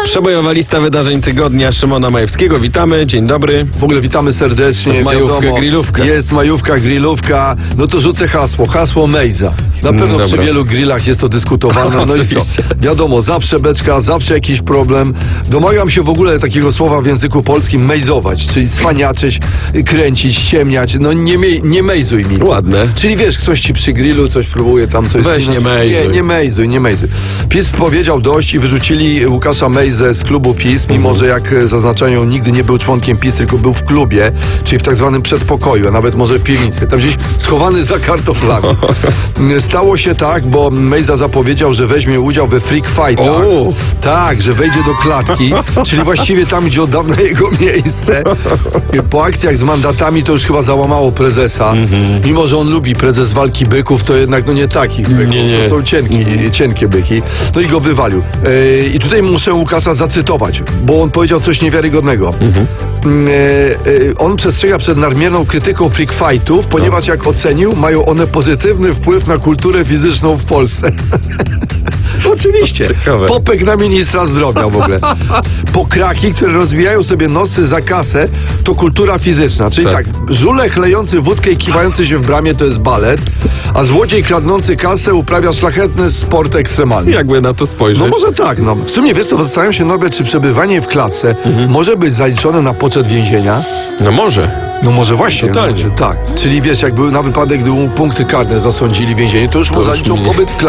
Przebojowa lista wydarzeń tygodnia Szymona Majewskiego. Witamy, dzień dobry. W ogóle witamy serdecznie. W majówkę, wiadomo, grillówkę. Jest majówka, grillówka. No to rzucę hasło Mejza. Na pewno Dobra. przy wielu grillach jest to dyskutowane. No i co? Oczywiście. Wiadomo, zawsze beczka, zawsze jakiś problem. Domagam się w ogóle takiego słowa w języku polskim mejzować, czyli cwaniaczyć, kręcić, ściemniać. No nie mejzuj mi. Ładne. Czyli wiesz, ktoś ci przy grillu coś próbuje tam coś Weź, zwinąć. nie mejzuj. Nie mejzuj. PiS powiedział dość i wyrzucili Łukasza Mejzę z klubu PiS, mimo że jak zaznaczają, nigdy nie był członkiem PiS, tylko był w klubie, czyli w tak zwanym przedpokoju, a nawet może w piwnicy. Tam gdzieś schowany za kartoflami. Stało się tak, bo Mejza zapowiedział, że weźmie udział we freak fightach. O! Tak, że wejdzie do klatki, czyli właściwie tam, gdzie od dawna jego miejsce. Po akcjach z mandatami to już chyba załamało prezesa. Mimo że on lubi prezes walki byków, to jednak no nie takich byków. Nie. To są cienkie byki. No i go wywalił. I tutaj muszę Łukasza zacytować, bo on powiedział coś niewiarygodnego. On przestrzega przed nadmierną krytyką freak fightów, ponieważ jak ocenił, mają one pozytywny wpływ na kulturę fizyczną w Polsce. Oczywiście. Ciekawe. Popek na ministra zdrowia w ogóle. Pokraki, które rozbijają sobie nosy za kasę, to kultura fizyczna. Czyli tak, żule chlejący wódkę i kiwający się w bramie to jest balet, a złodziej kradnący kasę uprawia szlachetny sport ekstremalny. Jakby na to spojrzeć. No może tak, no. W sumie wiesz co, zastanawiam się, Norbert, czy przebywanie w klatce może być zaliczone na poczet więzienia? No może. No może właśnie. Totalnie. Tak. Czyli wiesz, jakby na wypadek, gdy mu punkty karne zasądzili więzienie, to już mu już zaliczą nie. pobyt w klatce.